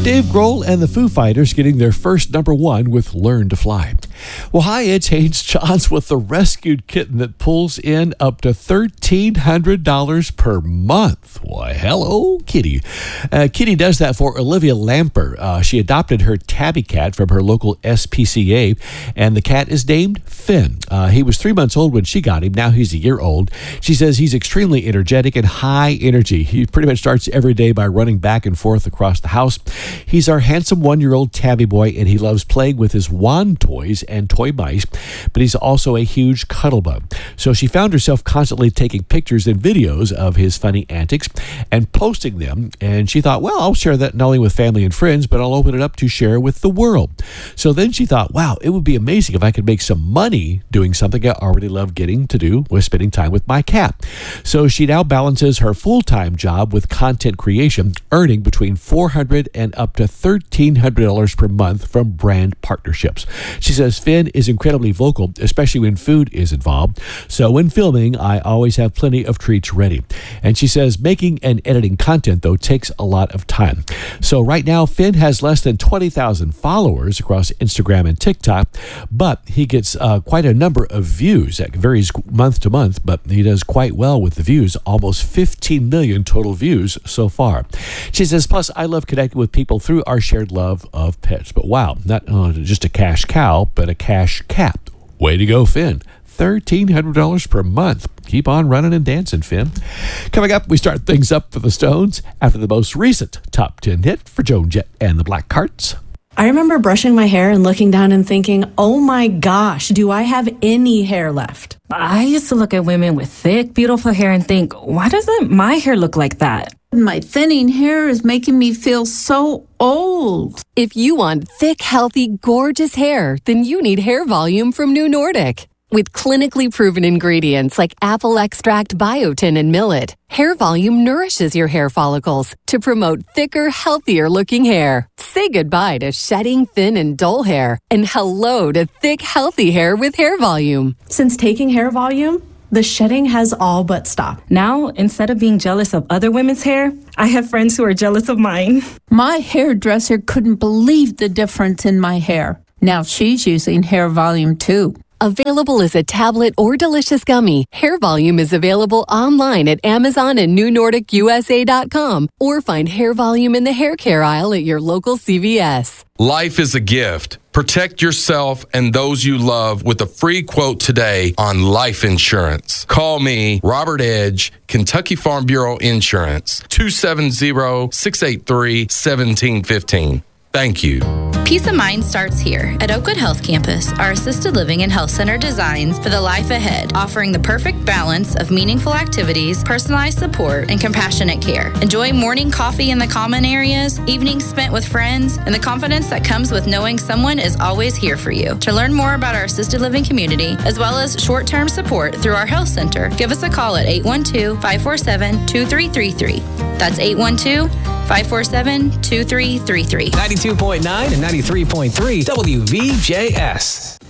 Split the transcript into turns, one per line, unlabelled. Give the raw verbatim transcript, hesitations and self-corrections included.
Dave Grohl and the Foo Fighters getting their first number one with Learn to Fly. Well, hi, it's Haynes Johns with the rescued kitten that pulls in up to thirteen hundred dollars per month. Why, hello, Kitty. Uh, Kitty does that for Olivia Lamper. Uh, she adopted her tabby cat from her local S P C A, and the cat is named Finn. Uh, he was three months old when she got him. Now he's a year old. She says he's extremely energetic and high energy. He pretty much starts every day by running back and forth across the house. He's our handsome one-year-old tabby boy, and he loves playing with his wand toys and toy mice, but he's also a huge cuddle bug. So she found herself constantly taking pictures and videos of his funny antics and posting them, and she thought, well, I'll share that not only with family and friends, but I'll open it up to share with the world. So then she thought, wow, it would be amazing if I could make some money doing something I already love getting to do, was spending time with my cat. So she now balances her full-time job with content creation, earning between four hundred dollars and up to thirteen hundred dollars per month from brand partnerships. She says Finn is incredibly vocal, especially when food is involved. So when filming, I always have plenty of treats ready. And she says making and editing content, though, takes a lot of time. So right now, Finn has less than twenty thousand followers across Instagram and TikTok, but he gets uh, quite a number of views. That varies month to month, but he does quite well with the views, almost fifteen million total views so far. She says, plus, I love connecting with people through our shared love of pets. But wow, not uh, just a cash cow, but a cash cat. Way to go, Finn. thirteen hundred dollars per month. Keep on running and dancing, Finn. Coming up, we start things up for the Stones after the most recent top ten hit for Joan Jett and the Blackhearts.
I remember brushing my hair and looking down and thinking, oh my gosh, do I have any hair left?
I used to look at women with thick, beautiful hair and think, why doesn't my hair look like that?
My thinning hair is making me feel so old.
If you want thick, healthy, gorgeous hair, then you need Hair Volume from New Nordic. With clinically proven ingredients like apple extract, biotin, and millet, Hair Volume nourishes your hair follicles to promote thicker, healthier-looking hair. Say goodbye to shedding, thin, and dull hair, and hello to thick, healthy hair with Hair Volume.
Since taking Hair Volume, the shedding has all but stopped.
Now, instead of being jealous of other women's hair, I have friends who are jealous of mine.
My hairdresser couldn't believe the difference in my hair. Now she's using Hair Volume too.
Available as a tablet or delicious gummy, Hair Volume is available online at Amazon and New Nordic U S A dot com, or find Hair Volume in the hair care aisle at your local C V S.
Life is a gift. Protect yourself and those you love with a free quote today on life insurance. Call me, Robert Edge, Kentucky Farm Bureau Insurance, two seven zero, six eight three, one seven one five. Thank you.
Peace of mind starts here. At Oakwood Health Campus, our assisted living and health center designs for the life ahead, offering the perfect balance of meaningful activities, personalized support, and compassionate care. Enjoy morning coffee in the common areas, evenings spent with friends, and the confidence that comes with knowing someone is always here for you. To learn more about our assisted living community, as well as short-term support through our health center, give us a call at eight one two, five four seven, two three three three. That's eight one two, five four seven, two three three three.
ninety-two point nine and ninety-three point three W V J S.